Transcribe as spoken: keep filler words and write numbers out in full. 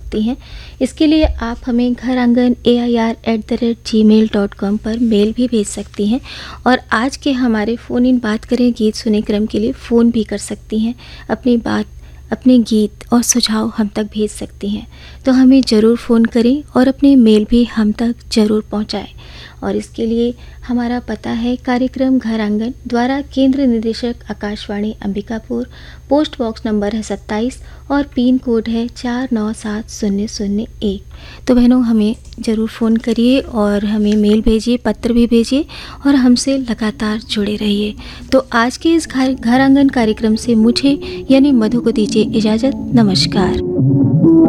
सकती हैं। इसके लिए आप हमें घर आंगन ए I R at the rate ji mail dot com पर मेल भी भेज सकती हैं और आज के हमारे फ़ोन इन बात करें गीत सुने क्रम के लिए फ़ोन भी कर सकती हैं। अपनी बात, अपने गीत और सुझाव हम तक भेज सकती हैं। तो हमें ज़रूर फ़ोन करें और अपने मेल भी हम तक ज़रूर पहुंचाएं। और इसके लिए हमारा पता है कार्यक्रम घर आंगन द्वारा केंद्र निदेशक Akashvani Ambikapur, post box number है सत्ताईस और पिन कोड है चार नौ सात शून्य शून्य एक। तो बहनों, हमें ज़रूर फ़ोन करिए और हमें मेल भेजिए, पत्र भी भेजिए और हमसे लगातार जुड़े रहिए। तो आज के इस घर घर आंगन कार्यक्रम से मुझे यानी मधु को दीजिए इजाज़त। नमस्कार।